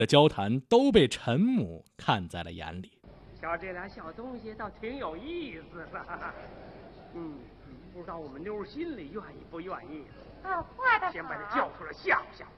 的交谈都被陈母看在了眼里。 瞧这俩小东西倒挺有意思的，不知道我们妞心里愿意不愿意。 画的先把他叫出来吓唬吓唬。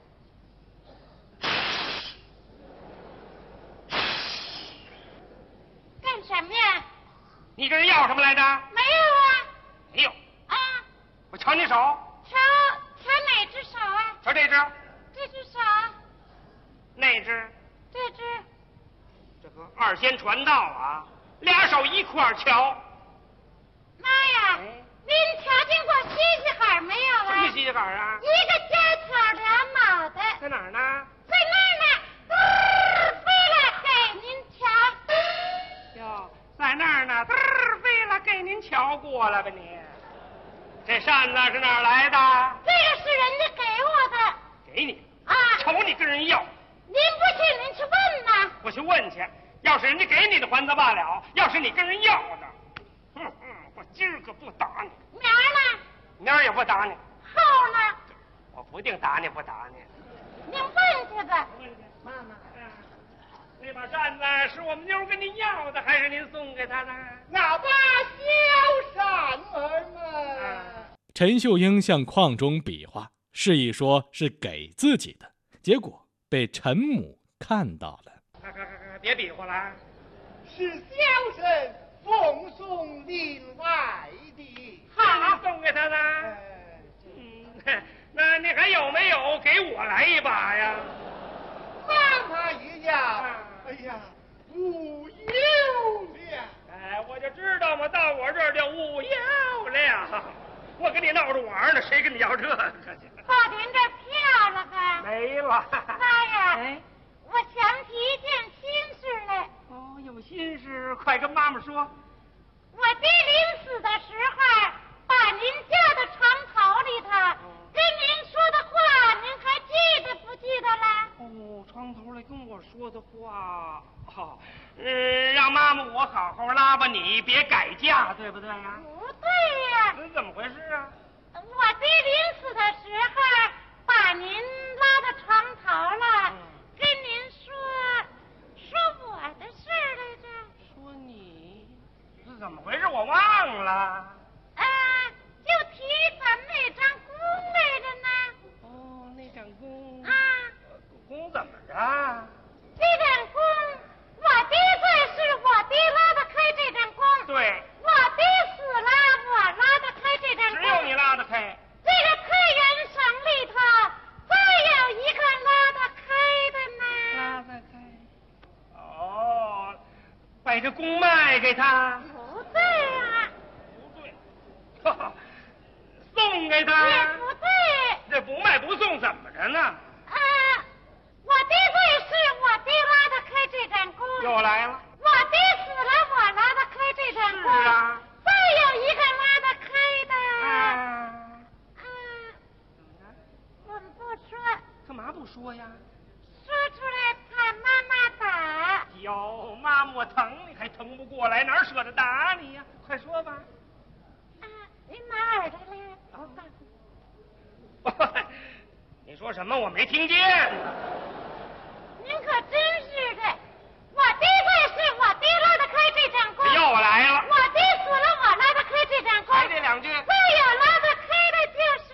干什么呀？ 你跟人要什么来着？ 没有啊。 没有啊？ 我瞧你手。 瞧哪只手啊？ 瞧这只。 这只手。 那只。 这只。 这个二仙传道啊，俩手一块瞧。 妈呀！您瞧见过西西坎没有啊？ 什么西西坎啊？ 一个尖挑俩脑袋。 在哪儿呢？ 在那儿呢。飞了给您瞧。 哟，在那儿呢，飞了给您瞧过了吧你？这扇子是哪儿来的？ 这个是人家给我的。 给你啊？ 瞅你跟人要。 您不信，您去问呐。 我去问去，要是人家给你的还则罢了，要是你跟人要的，我今儿个不打你。 明儿呢？ 明儿也不打你。 后呢？ 我不定打你不打你。 您问去吧。 妈妈，那把扇子是我们妞跟您要的，还是您送给她的？ 那把小扇儿嘛。 陈秀英向框中比划，示意说是给自己的，结果被陈母看到了。 别比划了， 是小生奉送另外的。 好，送给他的。那你还有没有给我来一把呀？ 妈妈一样。哎呀，无有了。 我就知道嘛，到我这儿就无有了。我跟你闹着玩呢，谁跟你要这个去？ 到您这票了吧？ 没了。 妈呀！我想起一件心事来。 哦，有心事，快跟妈妈说。 我爹临死的时候，把您叫到床头里头，跟您说的话，您还记得不记得了？ 哦，床头来跟我说的话，让妈妈我好好拉吧你，别改嫁，对不对呀？ 不对呀。 怎么回事啊？ 我爹临死的时候，把您拉到床头了，跟您说我的事来着。 说你是怎么回事？我忘了。 就提咱们那张弓来着呢。 哦，那张弓。弓怎么着？ 这张弓，我爹在世，我爹拉得开这张弓。 对。 我爹死了，我拉得开这张弓。 只有你拉得开。 这个开元绳里头，再有一个拉得开的呢。 拉得开。哦，把这弓卖给他。 不对啊。 不对。送给他。 也不对。 这不卖不送怎么着呢？ 我爹在世，我爹拉得开这张弓。 又来了。 我爹死了，我拉得开这张弓。 是啊。 再有一个拉得开的。 怎么着？ 我们不说。 干嘛不说呀？ 说出来怕妈妈打。 哟，妈妈我疼你还疼不过来，哪舍得打你呀？快说吧。 您拿耳朵来。 你说什么？我没听见。 您可真是的，我爹在世，我爹拉得开这张弓。 又来了。 我爹死了，我拉得开这张弓。 还这两句。 再有拉得开的就是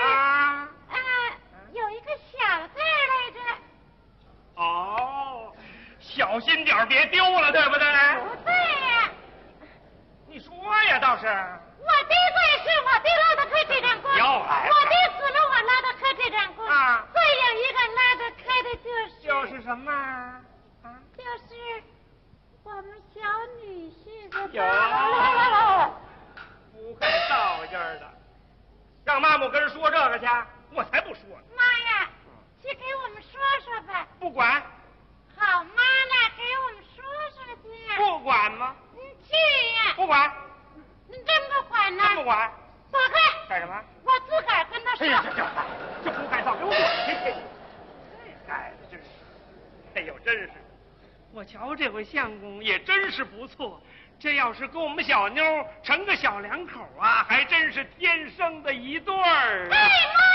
有一个小字来着。 哦，小心点别丢了，对不对？ 不对呀。 你说呀，倒是。 我爹在世，我爹拉得开这张弓。 又来了。 我爹死了，我拉得开这张弓。再有一个拉得开的就是什么？ 就是我们小女婿的。 不会造劲儿的，让妈妈跟人说这个去，我才不说呢。 妈呀，去给我们说说吧。 不管。 好妈呢，给我们说说去。 不管吗？ 你去呀。 不管。 你真不管呢？ 真不管。 躲开。 干什么？ 我自个儿跟他说。 这不该造，给我滚去！这孩子真是，哎呦，真是，我瞧这回相公也真是不错。这要是跟我们小妞成个小两口啊，还真是天生的一对儿。 哎妈！